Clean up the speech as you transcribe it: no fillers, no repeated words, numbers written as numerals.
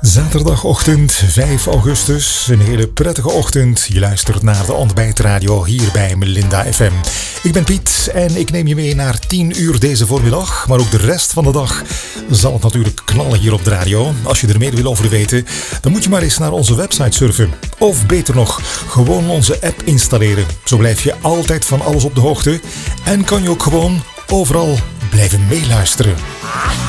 Zaterdagochtend 5 augustus, een hele prettige ochtend. Je luistert naar de ontbijtradio hier bij Melinda FM. Ik ben Piet en ik neem je mee naar 10 uur deze voormiddag. Maar ook de rest van de dag zal het natuurlijk knallen hier op de radio. Als je er meer wil over weten, dan moet je maar eens naar onze website surfen. Of beter nog, gewoon onze app installeren. Zo blijf je altijd van alles op de hoogte. En kan je ook gewoon overal blijven meeluisteren.